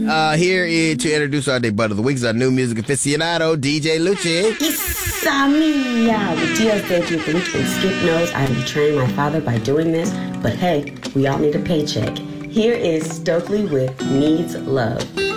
to introduce our debut of the week is our new music aficionado, DJ Lucci. Samia with GSW of the week, and Skip knows I'm betraying my father by doing this, but hey, we all need a paycheck. Here is Stokely with Needs Love.